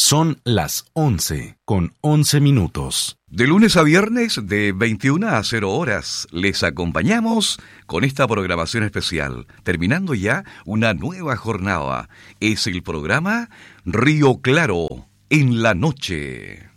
Son las 11:11. De lunes a viernes, de 21 a 0 horas, les acompañamos con esta programación especial, terminando ya una nueva jornada. Es el programa Río Claro en la noche.